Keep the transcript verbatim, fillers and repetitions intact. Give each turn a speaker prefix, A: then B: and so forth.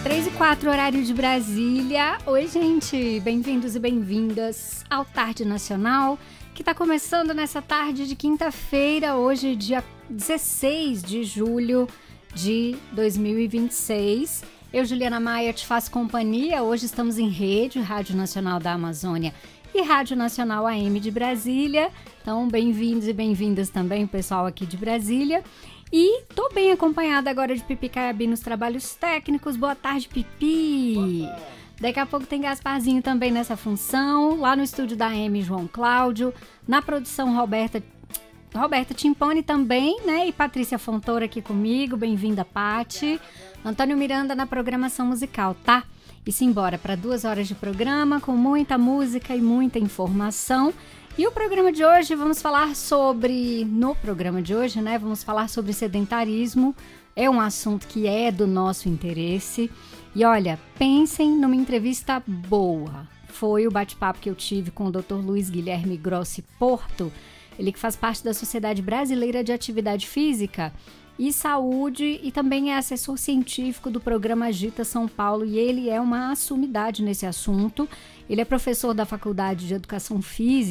A: três e quatro, horário de Brasília. Oi, gente, bem-vindos e bem-vindas ao Tarde Nacional, que está começando nessa tarde de quinta-feira, hoje, dia dezesseis de julho de dois mil e vinte e seis. Eu, Juliana Maia, te faço companhia. Hoje estamos em rede, Rádio Nacional da Amazônia e Rádio Nacional A M de Brasília. Então, bem-vindos e bem-vindas também, pessoal aqui de Brasília. E tô bem acompanhada agora de Pipi Caiabi nos trabalhos técnicos. Boa tarde, Pipi! Boa tarde. Daqui a pouco tem Gasparzinho também nessa função. Lá no estúdio da A M, João Cláudio. Na produção, Roberta, Roberta Timpani também, né? E Patrícia Fontoura aqui comigo. Bem-vinda, Pati. Antônio Miranda na programação musical, tá? E simbora para duas horas de programa com muita música e muita informação. E o programa de hoje, vamos falar sobre, no programa de hoje, né, vamos falar sobre sedentarismo. É um assunto que é do nosso interesse. E olha, pensem numa entrevista boa. Foi o bate-papo que eu tive com o doutor Luiz Guilherme Grossi Porto, ele que faz parte da Sociedade Brasileira de Atividade Física e Saúde e também é assessor científico do programa Agita São Paulo, e ele é uma sumidade nesse assunto. Ele é professor da Faculdade de Educação Física